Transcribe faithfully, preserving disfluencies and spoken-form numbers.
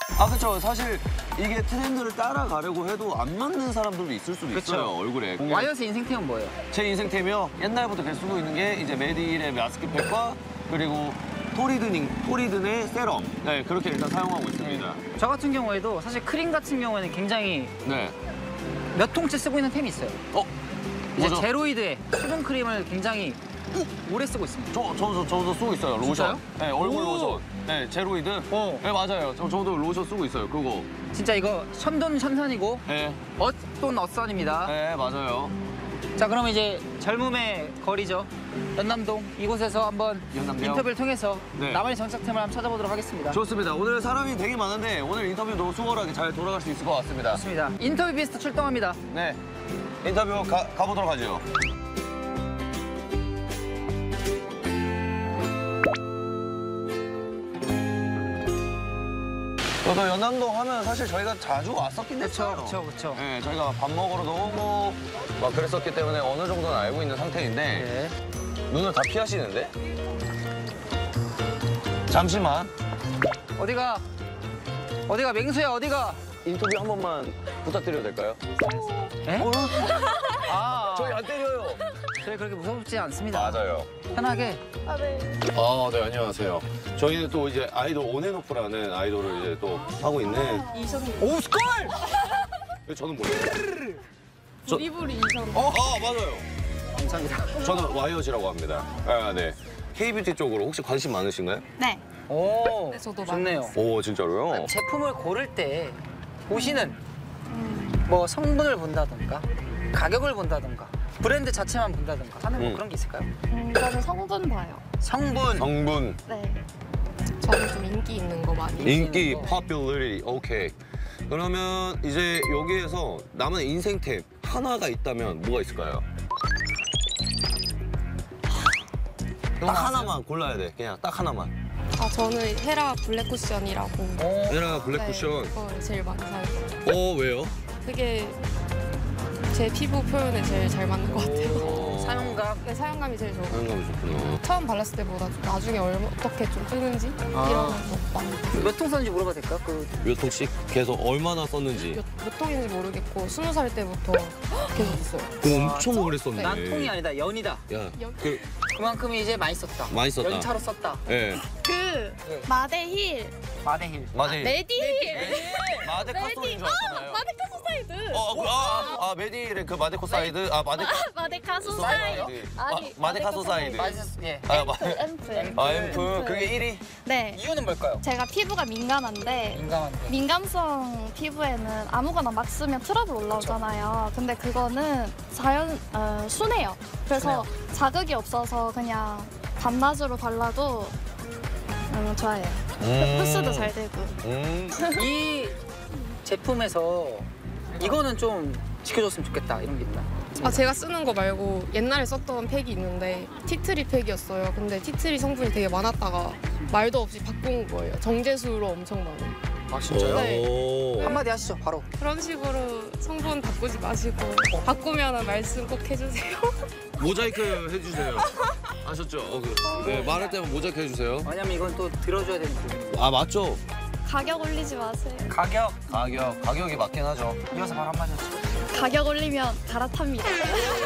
아, 그렇죠. 사실 이게 트렌드를 따라가려고 해도 안 맞는 사람들도 있을 수도 그쵸. 있어요, 얼굴에. 와이어스 인생템은 뭐예요? 제 인생템이요. 옛날부터 계속 쓰고 있는 게 이제 메디힐의 마스크팩과 그리고 토리드닝, 토리든의 세럼. 네, 그렇게 일단 사용하고 있습니다. 저 같은 경우에도 사실 크림 같은 경우에는 굉장히 네. 몇 통째 쓰고 있는 템이 있어요. 어? 이제 뭐죠? 제로이드의 수분 크림을 굉장히 오래 쓰고 있습니다. 저, 저도, 저도 쓰고 있어요, 로션. 진짜요? 네, 얼굴 오. 로션. 네, 제로이드. 어. 네, 맞아요. 저, 저도 로션 쓰고 있어요, 그거. 진짜 이거 천돈 천산이고 네, 엇돈 엇선입니다. 네, 맞아요. 자, 그럼 이제 젊음의 거리죠. 연남동 이곳에서 한번 연남동. 인터뷰를 통해서 네. 나만의 정착템을 한번 찾아보도록 하겠습니다. 좋습니다. 오늘 사람이 되게 많은데 오늘 인터뷰도 수월하게 잘 돌아갈 수 있을 것 같습니다. 좋습니다. 인터뷰 비스트 출동합니다. 네, 인터뷰 가, 가보도록 하죠. 저도 연남동 하면 사실 저희가 자주 왔었긴 했어요. 그렇죠, 그렇죠. 네, 저희가 밥 먹으러도 오고 막 그랬었기 때문에 어느 정도는 알고 있는 상태인데 네. 눈을 다 피하시는데? 잠시만. 어디가? 어디가? 맹수야, 어디가? 인터뷰 한 번만 부탁드려도 될까요? 에? 아, 저희 안 때려요. 저희 그렇게 무섭지 않습니다. 맞아요. 편하게. 아, 네. 아, 네, 안녕하세요. 저희는 또 이제 아이돌 온앤오프라는 아이돌을 이제 또 하고 있는. 이선우. 오, 스컬! 저는 뭐예요? 저- 부리부리 이선우. 어, 아, 맞아요. 감사합니다. 저는 와이어지라고 합니다. 아, 네. K뷰티 쪽으로 혹시 관심 많으신가요? 네. 오, 네, 저도 좋네요. 오, 진짜로요? 제품을 고를 때 보시는 뭐 성분을 본다던가 가격을 본다던가 브랜드 자체만 본다던가 하는 뭐 음. 그런 게 있을까요? 음, 저는 성분 봐요. 성분. 성분, 네. 저는 좀 인기 있는 거 많이. 인기, 거. popularity, 오케이. 그러면 이제 여기에서 나만의 인생템 하나가 있다면 뭐가 있을까요? 딱 하나만 골라야 돼. 그냥 딱 하나만. 아, 저는 헤라 블랙 쿠션이라고. 어, 에라 블랙 쿠션. 네, 그걸 제일 많이 사요. 어, 왜요? 그게 제 피부 표현에 제일 잘 맞는 것 같아요. 어. 사용감. 네, 사용감이 제일 좋고. 사용감이 좋구나. 처음 발랐을 때보다 좀 나중에 얼마, 어떻게 좀 뜨는지 아. 이런 거 많이. 몇 통 썼는지 물어봐도 될까요? 그 몇 통씩 계속 얼마나 썼는지. 몇, 몇 통인지 모르겠고 스무 살 때부터 계속 있어요. 그거 엄청 오래 썼네. 난 통이 아니다, 연이다. 야, 연- 그, 그만큼이 이제 많이 썼다. 많이 썼다. 연차로 썼다. 예. 그 네. 마데힐, 마데힐. 마디. 메디힐, 마데카솔인 메디, 줄 아 알았잖아요. 마데카소 사이드. 어, 그, 아, 아, 메디의 그 마데코 사이드. 아, 마데카. 마데카소 사이드. 사이드. 아, 마데카소 사이드. 맛있었, 예. 아, 마, 앰플. 아, 앰프. 그게 일 위? 네. 이유는 뭘까요? 제가 피부가 민감한데 민감한데. 민감성 피부에는 아무거나 막 쓰면 트러블 올라오잖아요. 근데 그거는 자연 어, 순해요. 그래서 자극이 없어서 그냥 밤낮으로 발라도 음, 좋아요. 음. 흡수도 잘 되고. 음. 이 제품에서 이거는 좀 지켜줬으면 좋겠다 이런 게 있나? 아, 제가 쓰는 거 말고 옛날에 썼던 팩이 있는데 티트리 팩이었어요. 근데 티트리 성분이 되게 많았다가 말도 없이 바꾼 거예요. 정제수로 엄청 많은. 아 진짜요? 네. 오. 한마디 하시죠 바로. 그런 식으로 성분 바꾸지 마시고 바꾸면 말씀 꼭 해주세요. 모자이크 해주세요. 아셨죠? 어, 그, 네, 말할 때만 모자이크 해주세요. 왜냐면 이건 또 들어줘야 되는 부분이고. 아, 맞죠? 가격 올리지 마세요. 가격 가격, 가격이 맞긴 하죠. 이어서 바로 한마디 하시죠. 가격 올리면 갈아탑니다.